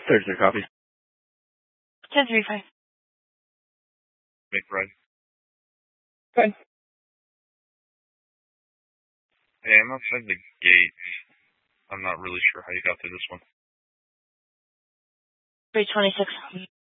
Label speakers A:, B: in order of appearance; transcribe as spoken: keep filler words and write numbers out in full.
A: Thursday copy.
B: ten three five.
C: Make right.
B: Good.
C: Hey, I'm outside the gate. I'm not really sure how you got to this one.
B: three twenty-six.